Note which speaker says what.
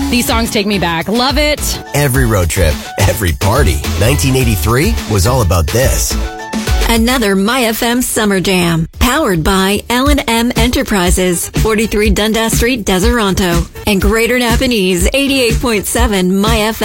Speaker 1: These songs take me back. Love it.
Speaker 2: Every road trip, every party. 1983 was all about this.
Speaker 3: Another My FM Summer Jam, powered by L&M Enterprises, 43 Dundas Street, Deseronto, and Greater Napanese, 88.7 My FM.